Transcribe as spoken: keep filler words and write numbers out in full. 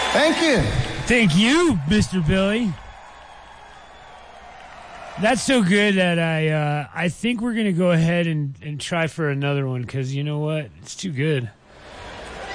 Thank you. Thank you, Mister Billy. That's so good that I uh, I think we're going to go ahead and, and try for another one because you know what? It's too good.